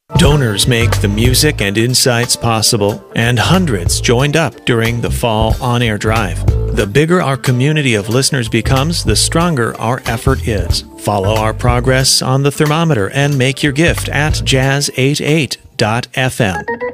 Donors make the music and insights possible, and hundreds joined up during the fall on-air drive. The bigger our community of listeners becomes, the stronger our effort is. Follow our progress on the thermometer and make your gift at jazz88.fm.